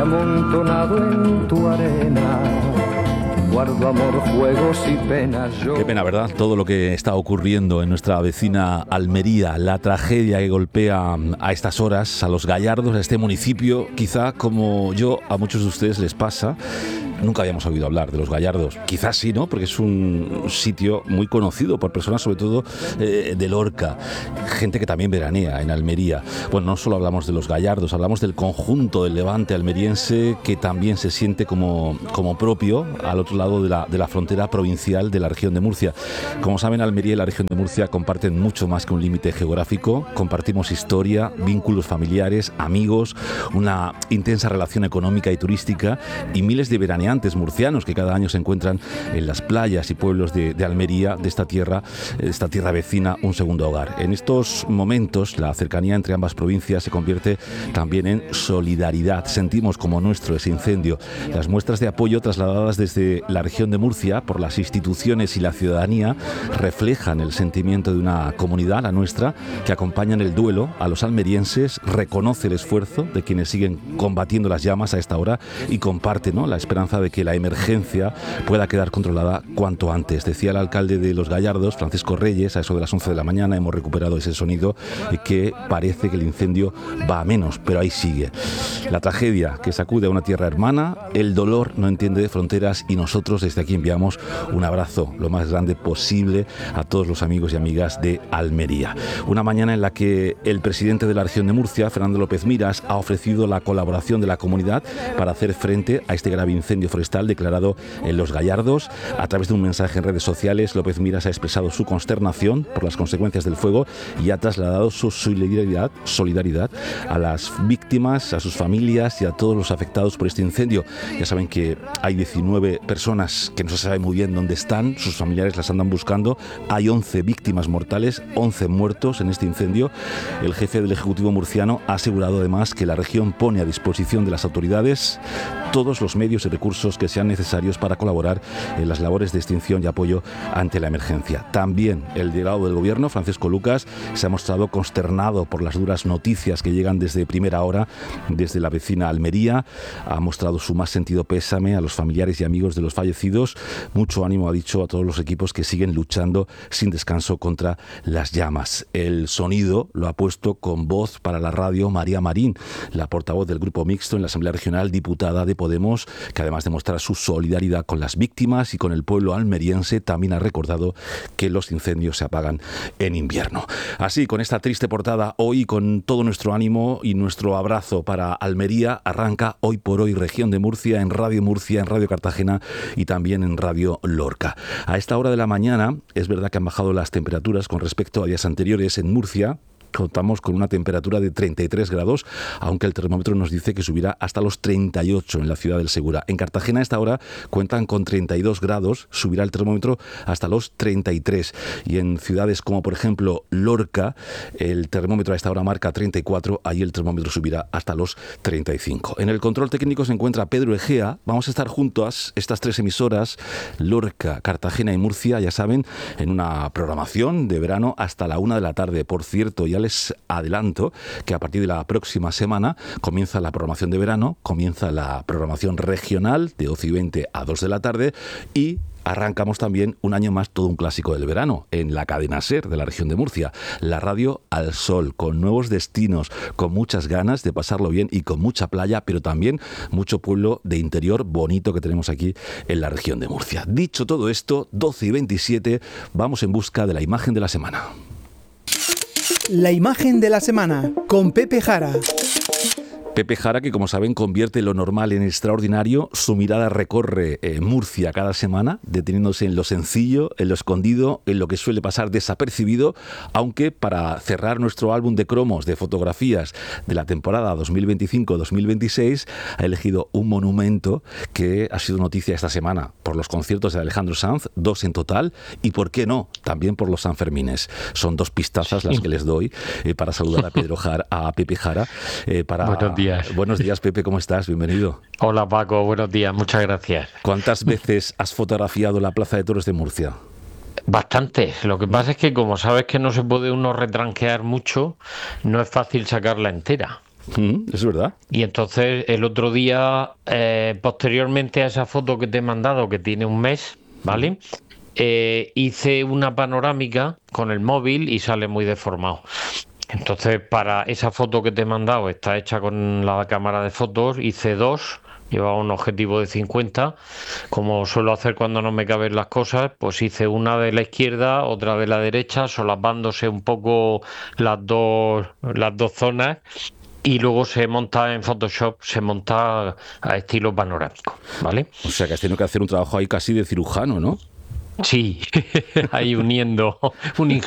amontonado en tu arena. Guardo amor, juegos y penas. Qué pena, ¿verdad? Todo lo que está ocurriendo en nuestra vecina Almería, la tragedia que golpea a estas horas a los Gallardos, a este municipio, quizá como yo, a muchos de ustedes les pasa. Nunca habíamos oído hablar de los Gallardos. Quizás sí, ¿no? Porque es un sitio muy conocido por personas, sobre todo de Lorca. Gente que también veranea en Almería. Bueno, no solo hablamos de los Gallardos, hablamos del conjunto del levante almeriense que también se siente como propio al otro lado de la frontera provincial de la región de Murcia. Como saben, Almería y la región de Murcia comparten mucho más que un límite geográfico. Compartimos historia, vínculos familiares, amigos, una intensa relación económica y turística y miles de veraneantes murcianos que cada año se encuentran en las playas y pueblos de Almería, de esta tierra vecina, un segundo hogar. En estos momentos, la cercanía entre ambas provincias se convierte también en solidaridad. Sentimos como nuestro ese incendio. Las muestras de apoyo trasladadas desde la región de Murcia por las instituciones y la ciudadanía reflejan el sentimiento de una comunidad, la nuestra, que acompaña en el duelo a los almerienses, reconoce el esfuerzo de quienes siguen combatiendo las llamas a esta hora y comparte, ¿no?, la esperanza de que la emergencia pueda quedar controlada cuanto antes. Decía el alcalde de Los Gallardos, Francisco Reyes, a eso de las 11 de la mañana hemos recuperado ese sonido, que parece que el incendio va a menos, pero ahí sigue. La tragedia que sacude a una tierra hermana, el dolor no entiende de fronteras y nosotros desde aquí enviamos un abrazo lo más grande posible a todos los amigos y amigas de Almería. Una mañana en la que el presidente de la región de Murcia, Fernando López Miras, ha ofrecido la colaboración de la comunidad para hacer frente a este grave incendio forestal declarado en Los Gallardos. A través de un mensaje en redes sociales, López Miras ha expresado su consternación por las consecuencias del fuego y ha trasladado su solidaridad a las víctimas, a sus familias y a todos los afectados por este incendio. Ya saben que hay 19 personas que no se sabe muy bien dónde están, sus familiares las andan buscando. Hay 11 víctimas mortales, 11 muertos en este incendio. El jefe del Ejecutivo murciano ha asegurado además que la región pone a disposición de las autoridades todos los medios y recursos que sean necesarios para colaborar en las labores de extinción y apoyo ante la emergencia. También el delegado del Gobierno, Francisco Lucas, se ha mostrado consternado por las duras noticias que llegan desde primera hora desde la vecina Almería. Ha mostrado su más sentido pésame a los familiares y amigos de los fallecidos. Mucho ánimo, ha dicho, a todos los equipos que siguen luchando sin descanso contra las llamas. El sonido lo ha puesto con voz para la radio María Marín, la portavoz del Grupo Mixto en la Asamblea Regional, diputada de Podemos, que además de mostrar su solidaridad con las víctimas y con el pueblo almeriense, también ha recordado que los incendios se apagan en invierno. Así, con esta triste portada, hoy con todo nuestro ánimo y nuestro abrazo para Almería, arranca Hoy por Hoy Región de Murcia, en Radio Murcia, en Radio Cartagena y también en Radio Lorca. A esta hora de la mañana es verdad que han bajado las temperaturas con respecto a días anteriores en Murcia. Contamos con una temperatura de 33 grados, aunque el termómetro nos dice que subirá hasta los 38 en la ciudad del Segura. En Cartagena a esta hora cuentan con 32 grados, subirá el termómetro hasta los 33. Y en ciudades como, por ejemplo, Lorca, el termómetro a esta hora marca 34, ahí el termómetro subirá hasta los 35. En el control técnico se encuentra Pedro Egea. Vamos a estar juntas, estas tres emisoras, Lorca, Cartagena y Murcia, ya saben, en una programación de verano hasta la 1 de la tarde. Por cierto, ya les adelanto que a partir de la próxima semana comienza la programación de verano, comienza la programación regional de 11 y 20 a 2 de la tarde y arrancamos también un año más todo un clásico del verano en la cadena SER de la región de Murcia, la radio al sol, con nuevos destinos, con muchas ganas de pasarlo bien y con mucha playa, pero también mucho pueblo de interior bonito que tenemos aquí en la región de Murcia. Dicho todo esto, 12 y 27, vamos en busca de la imagen de la semana. La imagen de la semana, con Pepe Jara. Pepe Jara, que como saben convierte lo normal en extraordinario, su mirada recorre Murcia cada semana, deteniéndose en lo sencillo, en lo escondido, en lo que suele pasar desapercibido, aunque para cerrar nuestro álbum de cromos de fotografías de la temporada 2025-2026 ha elegido un monumento que ha sido noticia esta semana por los conciertos de Alejandro Sanz, 2 en total, y por qué no, también por los Sanfermines. Son 2 pistazas las que les doy para saludar a Pepe Jara. Buenos días. Buenos días, Pepe, ¿cómo estás? Bienvenido. Hola, Paco, buenos días, muchas gracias. ¿Cuántas veces has fotografiado la Plaza de Toros de Murcia? Bastante. Lo que pasa es que como sabes que no se puede uno retranquear mucho, no es fácil sacarla entera. Es verdad. Y entonces el otro día, posteriormente a esa foto que te he mandado, que tiene un mes, ¿vale? Hice una panorámica con el móvil y sale muy deformado. Entonces, para esa foto que te he mandado, está hecha con la cámara de fotos, hice dos, llevaba un objetivo de 50, como suelo hacer cuando no me caben las cosas, pues hice una de la izquierda, otra de la derecha, solapándose un poco las dos zonas, y luego se monta en Photoshop, se monta a estilo panorámico, ¿vale? O sea que has tenido que hacer un trabajo ahí casi de cirujano, ¿no? Sí, ahí uniendo un